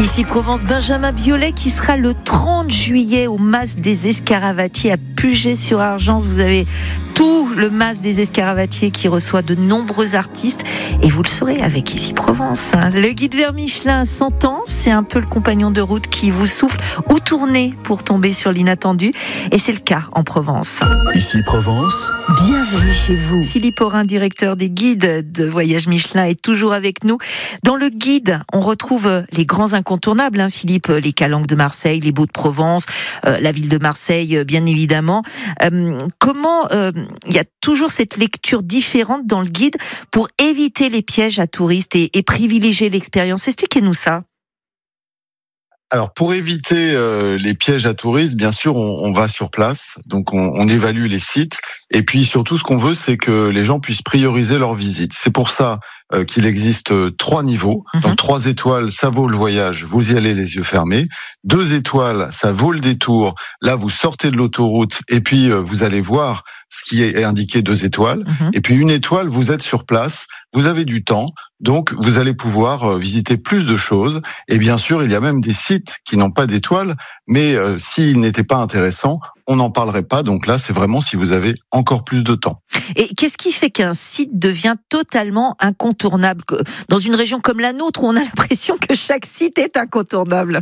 Ici Provence, Benjamin Biolay qui sera le 30 juillet au Mas des Escaravatiers à Puget-sur-Argence. Vous avez tout le Mas des Escaravatiers qui reçoit de nombreux artistes et vous le saurez avec Ici Provence. Le guide vert Michelin à 100 ans, c'est un peu le compagnon de route qui vous souffle où tourner pour tomber sur l'inattendu et c'est le cas en Provence. Ici Provence, bienvenue chez vous. Philippe Aurin, directeur des guides de Voyage Michelin, est toujours avec nous. Dans le guide, on retrouve les grands incontournables, Philippe, les calanques de Marseille, les baux de Provence, la ville de Marseille, bien évidemment. Comment il y a toujours cette lecture différente dans le guide pour éviter les pièges à touristes et privilégier l'expérience? Expliquez-nous ça. Alors, pour éviter les pièges à touristes, bien sûr, on va sur place, donc on évalue les sites, et puis surtout, ce qu'on veut, c'est que les gens puissent prioriser leur visite. C'est pour ça qu'il existe 3 niveaux. Donc 3 étoiles, ça vaut le voyage, vous y allez les yeux fermés. 2 étoiles, ça vaut le détour. Là, vous sortez de l'autoroute, et puis vous allez voir ce qui est indiqué 2 étoiles. Et puis 1 étoile, vous êtes sur place, vous avez du temps, donc vous allez pouvoir visiter plus de choses. Et bien sûr, il y a même des sites qui n'ont pas d'étoiles, mais s'ils n'étaient pas intéressants, on n'en parlerait pas. Donc là, c'est vraiment si vous avez encore plus de temps. Et qu'est-ce qui fait qu'un site devient totalement incontournable dans une région comme la nôtre où on a l'impression que chaque site est incontournable?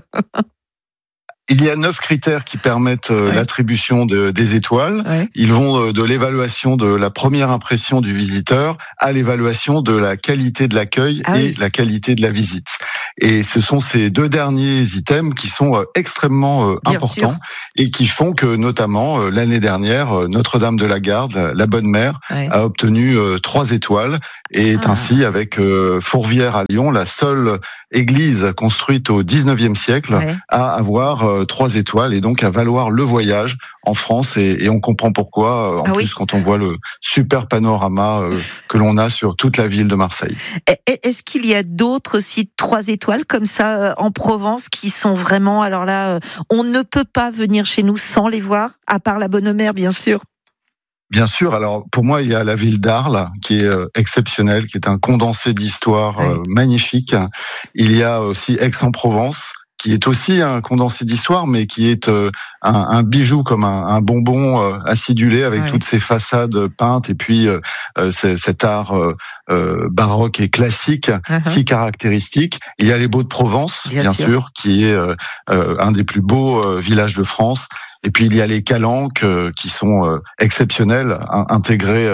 Il y a 9 critères qui permettent l'attribution des étoiles. Ils vont de l'évaluation de la première impression du visiteur à l'évaluation de la qualité de l'accueil et la qualité de la visite. Et ce sont ces 2 derniers items qui sont extrêmement importants et qui font que, notamment, l'année dernière, Notre-Dame de la Garde, la Bonne Mère, a obtenu 3 étoiles et est ainsi, avec Fourvière à Lyon, la seule église construite au 19e siècle à avoir 3 étoiles et donc à valoir le voyage en France et on comprend pourquoi en plus quand on voit le super panorama que l'on a sur toute la ville de Marseille. Est-ce qu'il y a d'autres sites 3 étoiles comme ça en Provence qui sont vraiment, alors là, on ne peut pas venir chez nous sans les voir, à part la Bonne Mère bien sûr? Bien sûr. Alors, pour moi, il y a la ville d'Arles, qui est exceptionnelle, qui est un condensé d'histoire magnifique. Il y a aussi Aix-en-Provence, qui est aussi un condensé d'histoire, mais qui est un bijou comme un bonbon acidulé avec toutes ses façades peintes et puis cet art baroque et classique si caractéristique. Il y a les Baux de Provence, bien sûr, qui est un des plus beaux villages de France. Et puis il y a les calanques qui sont exceptionnelles, intégrées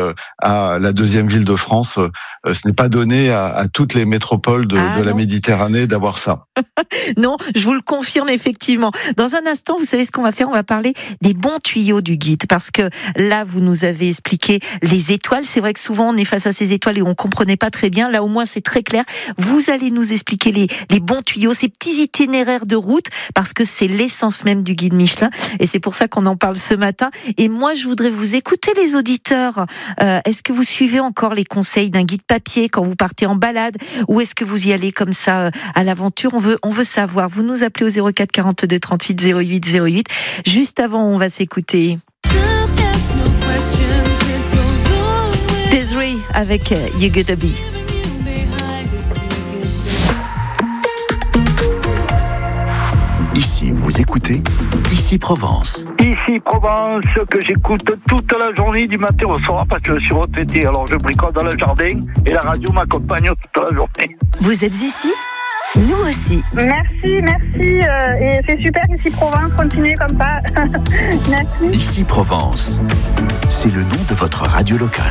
à la 2e ville de France. Ce n'est pas donné à toutes les métropoles de la Méditerranée d'avoir ça. Non, je vous le confirme effectivement. Dans un instant, vous savez ce qu'on va faire? On va parler des bons tuyaux du guide, parce que là, vous nous avez expliqué les étoiles. C'est vrai que souvent, on est face à ces étoiles et on comprenait pas très bien. Là, au moins, c'est très clair. Vous allez nous expliquer les bons tuyaux, ces petits itinéraires de route, parce que c'est l'essence même du guide Michelin. Et c'est pour ça qu'on en parle ce matin. Et moi, je voudrais vous écouter, les auditeurs. Est-ce que vous suivez encore les conseils d'un guide papier quand vous partez en balade, ou est-ce que vous y allez comme ça à l'aventure? On veut savoir. Vous nous appelez au 04 42 38 08 08. Juste avant, on va s'écouter Desiree avec You Gotta Be. ici vous écoutez Ici Provence. Ici Provence, que j'écoute toute la journée du matin au soir parce que je suis retraité, alors je bricole dans le jardin et la radio m'accompagne toute la journée. Vous êtes ici ? Nous aussi. Merci. Et c'est super Ici Provence, continuez comme ça. Merci. Ici Provence, c'est le nom de votre radio locale.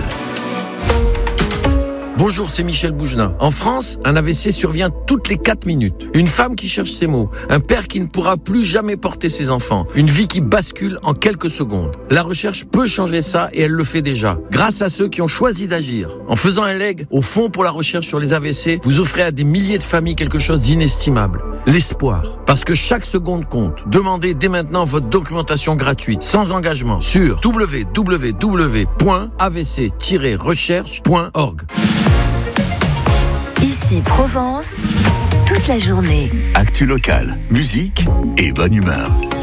Bonjour, c'est Michel Bougelin. En France, un AVC survient toutes les 4 minutes. Une femme qui cherche ses mots. Un père qui ne pourra plus jamais porter ses enfants. Une vie qui bascule en quelques secondes. La recherche peut changer ça et elle le fait déjà. Grâce à ceux qui ont choisi d'agir. En faisant un leg au Fonds pour la recherche sur les AVC, vous offrez à des milliers de familles quelque chose d'inestimable. L'espoir. Parce que chaque seconde compte. Demandez dès maintenant votre documentation gratuite, sans engagement, sur www.avc-recherche.org. Ici Provence, toute la journée. Actu locale, musique et bonne humeur.